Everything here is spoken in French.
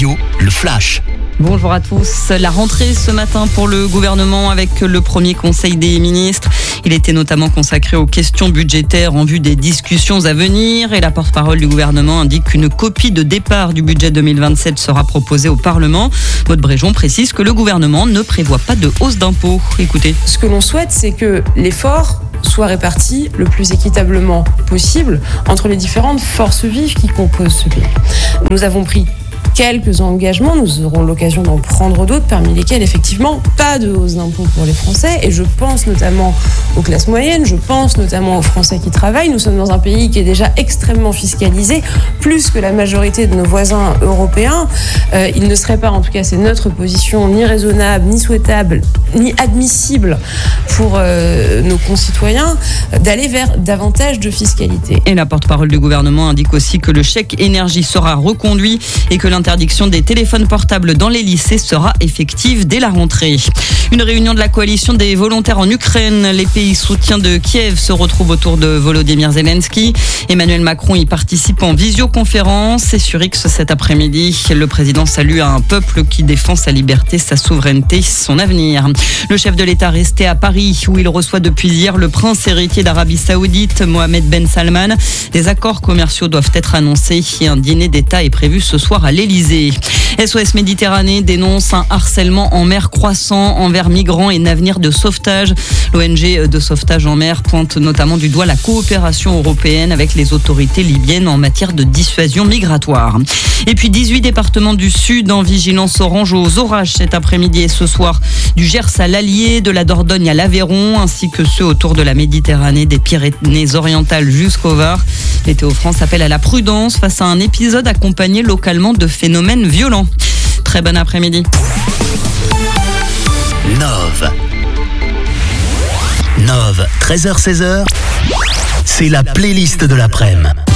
Radio, le Flash. Bonjour à tous. La rentrée ce matin pour le gouvernement avec le premier conseil des ministres. Il était notamment consacré aux questions budgétaires en vue des discussions à venir. Et la porte-parole du gouvernement indique qu'une copie de départ du budget 2027 sera proposée au Parlement. Maud Bréjon précise que le gouvernement ne prévoit pas de hausse d'impôts. Écoutez. Ce que l'on souhaite, c'est que l'effort soit réparti le plus équitablement possible entre les différentes forces vives qui composent ce pays. Nous avons pris quelques engagements, nous aurons l'occasion d'en prendre d'autres, parmi lesquels effectivement pas de hausse d'impôts pour les Français, et je pense notamment aux classes moyennes, je pense notamment aux Français qui travaillent. Nous sommes dans un pays qui est déjà extrêmement fiscalisé, plus que la majorité de nos voisins européens. Il ne serait pas, en tout cas c'est notre position, ni raisonnable, ni souhaitable, ni admissible pour nos concitoyens d'aller vers davantage de fiscalité. Et la porte-parole du gouvernement indique aussi que le chèque énergie sera reconduit et que l'interdiction des téléphones portables dans les lycées sera effective dès la rentrée. Une réunion de la coalition des volontaires en Ukraine. Les pays soutiens de Kiev se retrouvent autour de Volodymyr Zelensky. Emmanuel Macron y participe en visioconférence et sur X cet après-midi. Le président salue un peuple qui défend sa liberté, sa souveraineté, son avenir. Le chef de l'État resté à Paris où il reçoit depuis hier le prince héritier d'Arabie Saoudite, Mohamed Ben Salman. Des accords commerciaux doivent être annoncés et un dîner d'État est prévu ce soir à l'Élysée. SOS Méditerranée dénonce un harcèlement en mer croissant envers migrants et navires de sauvetage. L'ONG de sauvetage en mer pointe notamment du doigt la coopération européenne avec les autorités libyennes en matière de dissuasion migratoire. Et puis 18 départements du Sud en vigilance orange aux orages cet après-midi et ce soir. Du Gers à l'Allier, de la Dordogne à l'Aveyron, ainsi que ceux autour de la Méditerranée, des Pyrénées-Orientales jusqu'au Var. Météo France appelle à la prudence face à un épisode accompagné localement de phénomènes violents. Très bon après-midi. Nove, 13h-16h, c'est la playlist de l'après-midi.